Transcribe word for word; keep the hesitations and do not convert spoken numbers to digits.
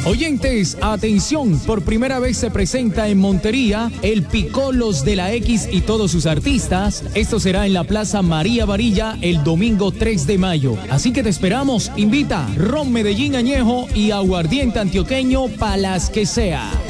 Oyentes, atención, por primera vez se presenta en Montería el Picolos de la X y todos sus artistas. Esto será en la Plaza María Varilla el domingo tres de mayo. Así que te esperamos, invita Ron Medellín Añejo y aguardiente antioqueño para las que sea.